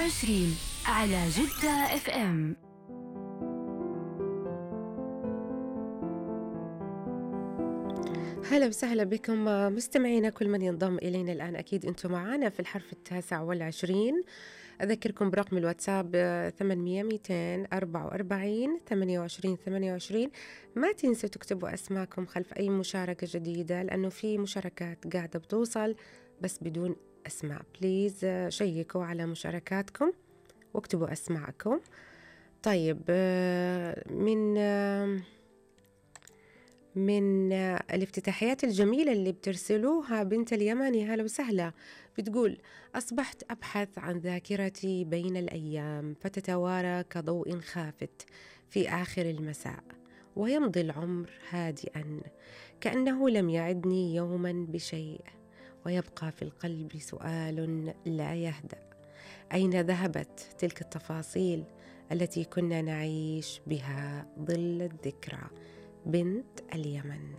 27 على جدة اف ام. هلا وسهلا بكم مستمعينا، كل من ينضم إلينا الآن. أكيد أنتم معنا في الحرف 29. أذكركم برقم الواتساب 800 244 28. ما تنسوا تكتبوا أسماءكم خلف أي مشاركة جديدة، لأنه في مشاركات قاعدة بتوصل بس بدون أسماء. بليز شيكوا على مشاركاتكم واكتبوا أسماءكم. طيب، من الافتتاحيات الجميلة اللي بترسلوها بنت اليماني، هلا وسهلا، بتقول: أصبحت أبحث عن ذاكرتي بين الأيام فتتوارى كضوء خافت في آخر المساء، ويمضي العمر هادئا كأنه لم يعدني يوما بشيء، ويبقى في القلب سؤال لا يهدأ: أين ذهبت تلك التفاصيل التي كنا نعيش بها ظل الذكرى؟ بنت اليمن.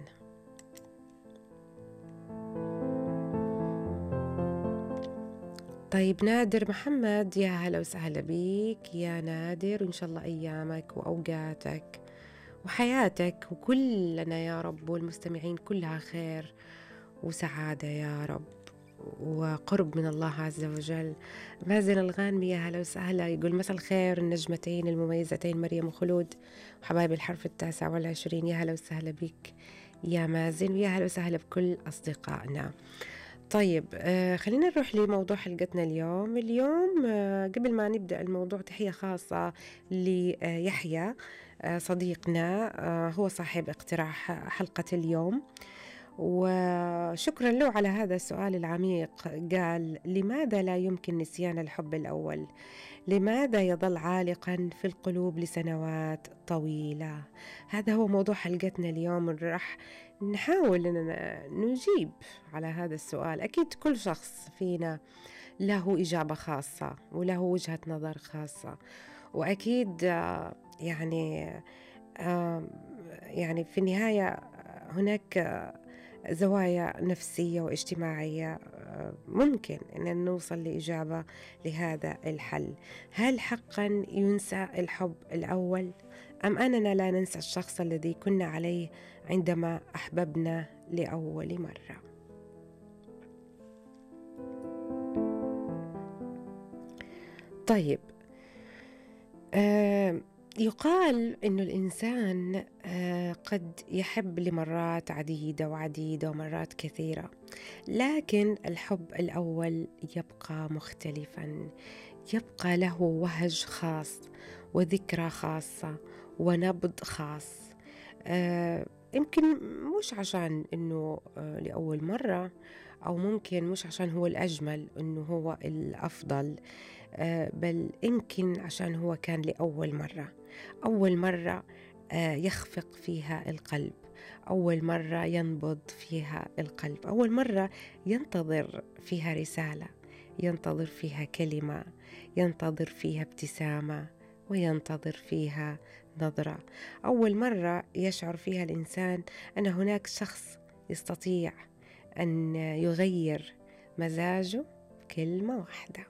طيب، نادر محمد، يا هلا وسهلا بيك يا نادر، وإن شاء الله أيامك وأوقاتك وحياتك وكلنا يا رب والمستمعين كلها خير وسعادة يا رب وقرب من الله عز وجل. مازن الغانمي، يا هلا وسهلا، يقول: مساء الخير النجمتين المميزتين مريم وخلود وحبايب الحرف 29. يا هلا وسهلا بك يا مازن، ويا هلا وسهلا بكل أصدقائنا. طيب، خلينا نروح لموضوع حلقتنا اليوم. قبل ما نبدأ الموضوع، تحية خاصة ليحيى صديقنا، هو صاحب اقتراح حلقة اليوم، وشكرا له على هذا السؤال العميق. قال: لماذا لا يمكن نسيان الحب الأول؟ لماذا يظل عالقا في القلوب لسنوات طويلة؟ هذا هو موضوع حلقتنا اليوم، راح نحاول أننا نجيب على هذا السؤال. أكيد كل شخص فينا له إجابة خاصة وله وجهة نظر خاصة، وأكيد يعني في النهاية هناك زوايا نفسية واجتماعية ممكن أن نوصل لإجابة لهذا الحل. هل حقا ينسى الحب الأول، أم أننا لا ننسى الشخص الذي كنا عليه عندما أحببنا لأول مرة؟ طيب، يقال إنه الإنسان قد يحب لمرات عديدة ومرات كثيرة، لكن الحب الأول يبقى مختلفا، يبقى له وهج خاص وذكرى خاصة ونبض خاص. يمكن مش عشان إنه لأول مرة، أو ممكن مش عشان هو الأجمل إنه هو الأفضل، بل يمكن عشان هو كان لأول مرة، أول مرة يخفق فيها القلب، أول مرة ينبض فيها القلب، أول مرة ينتظر فيها رسالة، ينتظر فيها كلمة، ينتظر فيها ابتسامة، وينتظر فيها نظرة، أول مرة يشعر فيها الإنسان أن هناك شخص يستطيع أن يغير مزاجه بكلمة واحدة.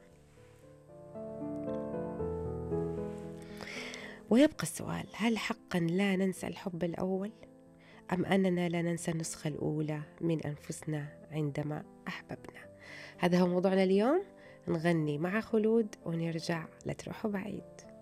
ويبقى السؤال: هل حقا لا ننسى الحب الأول، أم أننا لا ننسى النسخة الأولى من أنفسنا عندما أحببنا؟ هذا هو موضوعنا اليوم. نغني مع خلود ونرجع، لا تروحوا بعيد.